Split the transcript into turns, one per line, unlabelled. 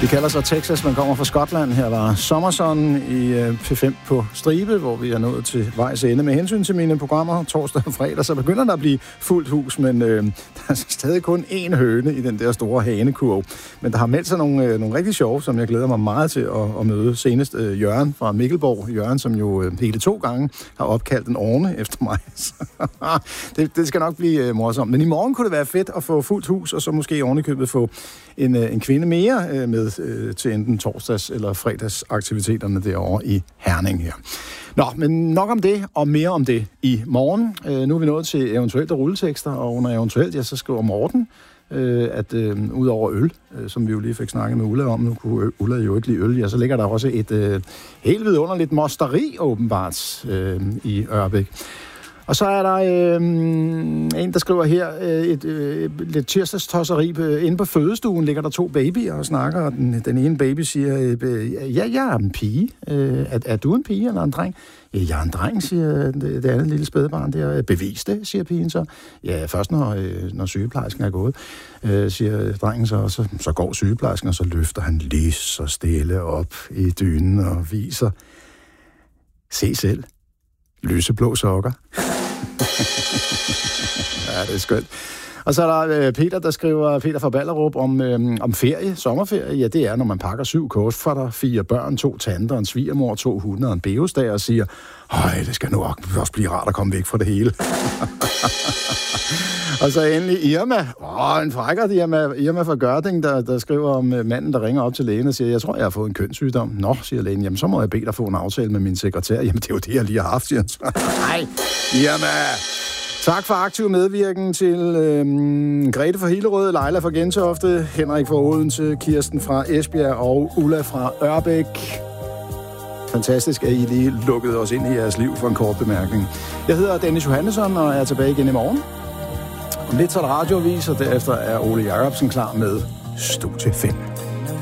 Vi kalder sig Texas, man kommer fra Skotland. Her var Sommerson i P5 på stribe, hvor vi er nået til vejs ende. Med hensyn til mine programmer torsdag og fredag, så begynder der at blive fuldt hus, men der er stadig kun én høne i den der store hanekurv. Men der har meldt sig nogle rigtig sjove, som jeg glæder mig meget til at møde. Senest Jørgen fra Mikkelborg. Jørgen, som jo hele 2 gange har opkaldt en orne efter mig. det skal nok blive morsomt. Men i morgen kunne det være fedt at få fuldt hus, og så måske ovenikøbet få en kvinde mere med til enten torsdags- eller fredagsaktiviteterne derovre i Herning her. Nå, men nok om det, og mere om det i morgen. Nu er vi nået til eventuelt rulletekster, og under eventuelt, ja, så skriver Morten, at ud over øl, som vi jo lige fik snakket med Ulla om, nu kunne Ulla jo ikke lide øl, ja, så ligger der også et helt vidunderligt mosteri åbenbart i Ørbæk. Og så er der en, der skriver her, lidt tirsdagstosseri. Inde på fødestuen ligger der 2 babyer og snakker, og den ene baby siger, ja, jeg er en pige. Er du en pige eller en dreng? Ja, jeg er en dreng, siger det andet lille spædbarn der. Bevis det, siger pigen så. Ja, først når sygeplejersken er gået, siger drengen så går sygeplejersken, og så løfter han lige så stille op i dynen og viser. Se selv. Lyseblå sokker. Ja, det er skønt. Og så er der Peter, der skriver, Peter fra Ballerup, om ferie, sommerferie. Ja, det er, når man pakker 7 kostfatter, 4 børn, 2 tanter, en svigermor, 2 hunde og en beosdag, og siger, det skal nu også blive rart at komme væk fra det hele. Og så endelig Irma. En frækkert Irma fra Gørding, der skriver om manden, der ringer op til lægen og siger, jeg tror, jeg har fået en kønssygdom. Nå, siger lægen, jamen så må jeg bede dig få en aftale med min sekretær. Jamen det er jo det, jeg lige har haft, siger han. Nej, Irma. Tak for aktiv medvirken til Grete fra Hillerød, Leila fra Gentofte, Henrik fra Odense, Kirsten fra Esbjerg og Ulla fra Ørbæk. Fantastisk, at I lige lukkede os ind i jeres liv for en kort bemærkning. Jeg hedder Dennis Johannesson og er tilbage igen i morgen. Om lidt så er der radioavis, og derefter er Ole Jacobsen klar med Studie 5.